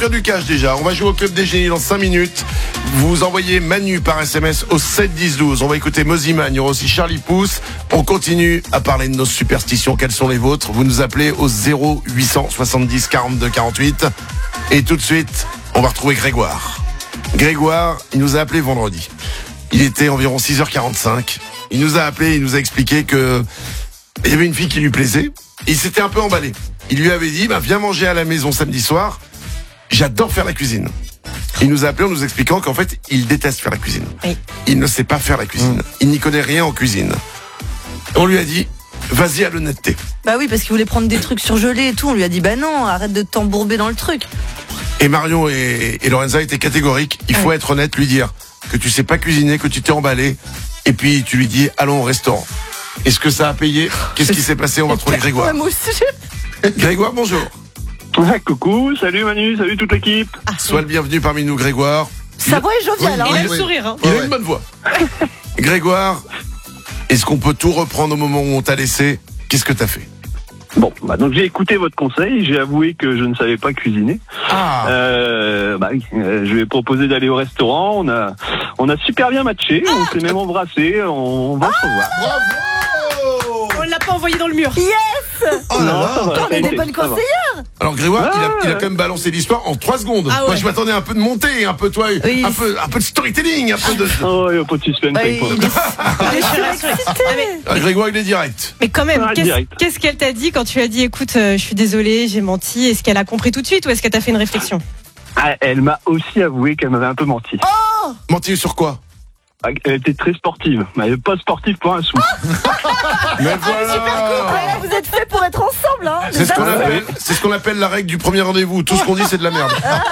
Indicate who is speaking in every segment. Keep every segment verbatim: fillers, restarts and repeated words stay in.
Speaker 1: offrir du cash déjà. On va jouer au Club des Génies dans cinq minutes. Vous envoyez Manu par S M S au sept dix douze. On va écouter Moziman, il y aura aussi Charlie Pouce. On continue à parler de nos superstitions. Quelles sont les vôtres? Vous nous appelez au zéro huit cent soixante-dix quarante-deux quarante-huit. Et tout de suite, on va retrouver Grégoire. Grégoire, il nous a appelé vendredi. Il était environ six heures quarante-cinq. Il nous a appelé, il nous a expliqué que il y avait une fille qui lui plaisait. Il s'était un peu emballé. Il lui avait dit, bah, viens manger à la maison samedi soir. J'adore faire la cuisine. Il nous a appelé en nous expliquant qu'en fait, il déteste faire la cuisine.
Speaker 2: Oui.
Speaker 1: Il ne sait pas faire la cuisine. Mmh. Il n'y connaît rien en cuisine. On lui a dit, vas-y à l'honnêteté.
Speaker 2: Bah oui, parce qu'il voulait prendre des trucs surgelés et tout. On lui a dit, bah non, arrête de t'embourber dans le truc.
Speaker 1: Et Marion et, et Lorenza étaient catégoriques. Il faut ouais. être honnête, lui dire que tu sais pas cuisiner, que tu t'es emballé. Et puis tu lui dis, allons au restaurant. Est-ce que ça a payé? Qu'est-ce qui s'est passé? On va retrouver Grégoire.
Speaker 2: Ouais, moi aussi.
Speaker 1: Grégoire, bonjour.
Speaker 3: Ouais, coucou, salut Manu, salut toute l'équipe.
Speaker 2: Ah,
Speaker 1: Sois le bienvenu parmi nous, Grégoire.
Speaker 2: Sa voix est joviale,
Speaker 1: oui,
Speaker 2: hein.
Speaker 4: Il a le
Speaker 1: oui.
Speaker 4: sourire, hein.
Speaker 1: Il
Speaker 3: ouais.
Speaker 1: a une bonne voix. Grégoire, est-ce qu'on peut tout reprendre au moment où on t'a laissé? Qu'est-ce que t'as fait?
Speaker 3: Bon, bah donc j'ai écouté votre conseil, j'ai avoué que je ne savais pas cuisiner.
Speaker 1: Ah.
Speaker 3: Euh, bah oui, euh, je lui ai proposé d'aller au restaurant, on a, on a super bien matché, on s'est même embrassé, on, on va se revoir.
Speaker 1: Bravo!
Speaker 4: On l'a pas envoyé dans le mur.
Speaker 2: Yes!
Speaker 1: Oh là
Speaker 3: Non,
Speaker 1: là.
Speaker 3: ça va,
Speaker 2: On
Speaker 3: ça a
Speaker 2: est des
Speaker 3: été,
Speaker 2: bonnes
Speaker 3: ça va.
Speaker 2: conseillères.
Speaker 1: Alors Grégoire,
Speaker 3: Ah,
Speaker 1: il, a, il a
Speaker 3: ouais.
Speaker 1: quand même balancé l'histoire en trois secondes.
Speaker 4: Ah ouais.
Speaker 1: Moi je m'attendais à un peu de montée, un peu toi,
Speaker 2: Oui.
Speaker 1: un peu, un peu de storytelling, un peu de.
Speaker 3: Oh, il n'y a pas de suspense.
Speaker 2: Bah,
Speaker 3: avec
Speaker 2: il
Speaker 3: moi.
Speaker 2: est- il est surexcité.
Speaker 4: Ah, mais,
Speaker 1: Ah, Grégoire il est direct.
Speaker 4: mais quand même,
Speaker 3: Ah,
Speaker 4: qu'est-ce,
Speaker 3: direct.
Speaker 4: qu'est-ce qu'elle t'a dit quand tu as dit, écoute, euh, je suis désolée, j'ai menti? Est-ce qu'elle a compris tout de suite ou est-ce qu'elle t'a fait une réflexion?
Speaker 3: Ah, elle m'a aussi avoué qu'elle m'avait un peu menti.
Speaker 1: Mentir sur quoi?
Speaker 3: Ah, Elle était très sportive, mais elle n'est pas sportive pour un sou.
Speaker 1: Mais voilà.
Speaker 2: Ouais, vous êtes faits pour être ensemble, hein.
Speaker 1: C'est ce qu'on
Speaker 2: Déjà,
Speaker 1: appelle, c'est ce qu'on appelle la règle du premier rendez-vous. Tout ce qu'on dit c'est de la merde.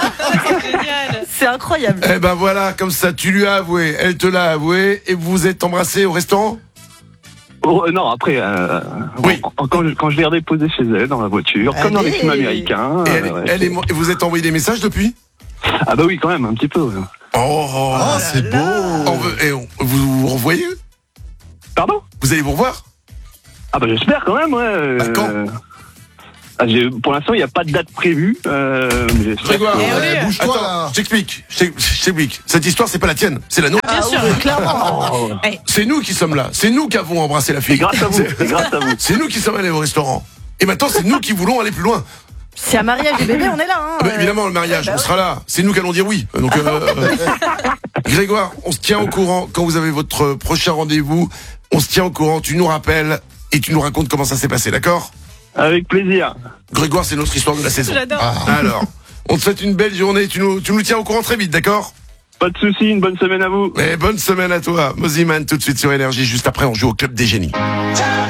Speaker 4: Génial.
Speaker 2: C'est incroyable.
Speaker 1: Eh ben voilà, comme ça, tu lui as avoué, elle te l'a avoué, et vous vous êtes embrassés au restaurant?
Speaker 3: Oh, euh, non, après, euh,
Speaker 1: Oui.
Speaker 3: quand, quand, je, quand je l'ai redéposé chez elle dans la voiture, comme dans les
Speaker 2: Allez.
Speaker 3: films américains.
Speaker 1: Et elle,
Speaker 3: euh, ouais,
Speaker 1: elle est, mo- et vous êtes envoyé des messages depuis?
Speaker 3: Ah bah oui, quand même, un petit peu.
Speaker 1: Oh,
Speaker 5: Ah, c'est beau.
Speaker 1: On veut- et on- vous vous revoyez?
Speaker 3: Pardon?
Speaker 1: Vous allez vous revoir?
Speaker 3: Ah bah j'espère quand même, ouais.
Speaker 1: Bah, quand
Speaker 3: Euh, ah, j'ai- pour l'instant, il n'y a pas de date prévue. Euh, mais j'espère.
Speaker 1: Grégoire,
Speaker 4: Eh oui.
Speaker 5: Ouais, bouge-toi
Speaker 1: attends,
Speaker 5: là.
Speaker 1: je t'explique, je t'ex- je t'explique. Cette histoire, c'est pas la tienne, c'est la nôtre.
Speaker 4: Bien sûr.
Speaker 2: oui, clairement.
Speaker 3: Oh,
Speaker 1: C'est nous qui sommes là, c'est nous qui avons embrassé la
Speaker 3: c'est
Speaker 1: fille.
Speaker 3: grâce à vous, c'est grâce à vous.
Speaker 1: C'est nous qui sommes allés au restaurant. Et maintenant, c'est nous qui voulons aller plus loin.
Speaker 2: Si à mariage et bébé, on est là, hein.
Speaker 1: Ah bah, évidemment, le mariage,
Speaker 2: bah
Speaker 1: on sera là. C'est nous qui allons dire oui. Donc, euh, Grégoire, on se tient au courant quand vous avez votre prochain rendez-vous. On se tient au courant, tu nous rappelles et tu nous racontes comment ça s'est passé, d'accord?
Speaker 3: Avec plaisir.
Speaker 1: Grégoire, c'est notre histoire de la saison.
Speaker 4: J'adore.
Speaker 5: Ah.
Speaker 1: Alors, on te souhaite une belle journée. Tu nous, tu nous tiens au courant très vite, d'accord?
Speaker 3: Pas de soucis, une bonne semaine à vous.
Speaker 1: Et bonne semaine à toi. Moziman, tout de suite sur Énergie. Juste après, on joue au Club des Génies.